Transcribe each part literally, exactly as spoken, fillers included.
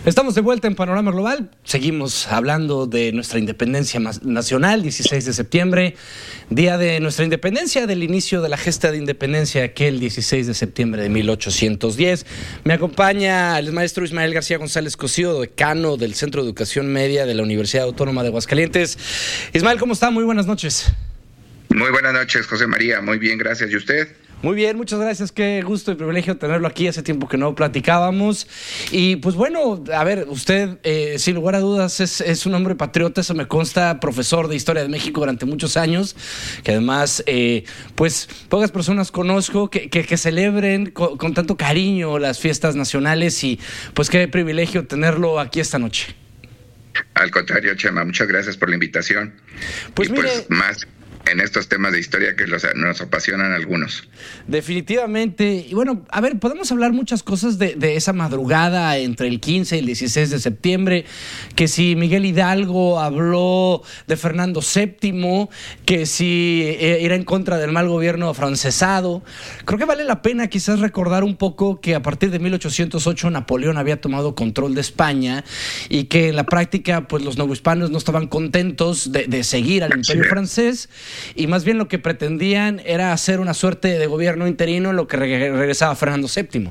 Estamos de vuelta en Panorama Global. Seguimos hablando de nuestra independencia nacional, dieciséis de septiembre, día de nuestra independencia, del inicio de la gesta de independencia, aquel dieciséis de septiembre de mil ochocientos diez. Me acompaña el maestro Ismael García González Cosío, decano del Centro de Educación Media de la Universidad Autónoma de Aguascalientes. Ismael, ¿cómo está? Muy buenas noches. Muy buenas noches, José María. Muy bien, gracias. ¿Y usted? Muy bien, muchas gracias. Qué gusto y privilegio tenerlo aquí. Hace tiempo que no platicábamos. Y pues bueno, a ver, usted eh, sin lugar a dudas es, es un hombre patriota, eso me consta, profesor de Historia de México durante muchos años, que además, eh, pues pocas personas conozco que, que, que celebren con, con tanto cariño las fiestas nacionales y pues qué privilegio tenerlo aquí esta noche. Al contrario, Chema, muchas gracias por la invitación. Pues y mire, pues más en estos temas de historia que los, nos apasionan a algunos. Definitivamente. Y bueno, a ver, podemos hablar muchas cosas de, de esa madrugada entre el quince y el dieciséis de septiembre, que si Miguel Hidalgo habló de Fernando séptimo, que si era en contra del mal gobierno afrancesado. Creo que vale la pena quizás recordar un poco que a partir de mil ochocientos ocho Napoleón había tomado control de España y que en la práctica pues los novohispanos no estaban contentos de, de seguir al Imperio sí. francés, y más bien lo que pretendían era hacer una suerte de gobierno interino en lo que regresaba Fernando séptimo.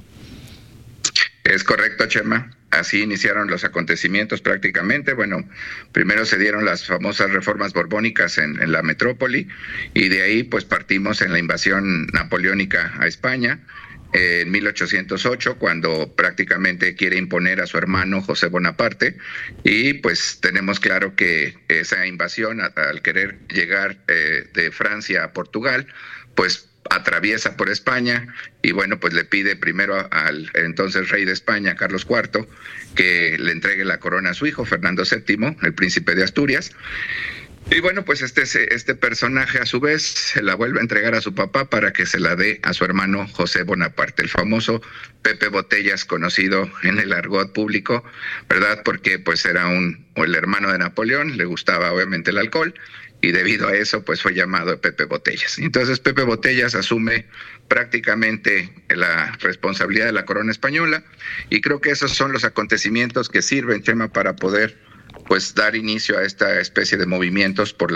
Es correcto, Chema. Así iniciaron los acontecimientos prácticamente. Bueno, primero se dieron las famosas reformas borbónicas en, en la metrópoli y de ahí pues partimos en la invasión napoleónica a España en mil ochocientos ocho, cuando prácticamente quiere imponer a su hermano José Bonaparte, y pues tenemos claro que esa invasión, al querer llegar eh, de Francia a Portugal, pues atraviesa por España y bueno, pues le pide primero al entonces rey de España, Carlos cuarto, que le entregue la corona a su hijo, Fernando séptimo, el príncipe de Asturias. Y bueno, pues este, este personaje a su vez se la vuelve a entregar a su papá para que se la dé a su hermano José Bonaparte, el famoso Pepe Botellas, conocido en el argot público, ¿verdad? Porque pues era un el hermano de Napoleón, le gustaba obviamente el alcohol y debido a eso pues fue llamado Pepe Botellas. Entonces Pepe Botellas asume prácticamente la responsabilidad de la corona española y creo que esos son los acontecimientos que sirven, Chema, para poder pues dar inicio a esta especie de movimientos por la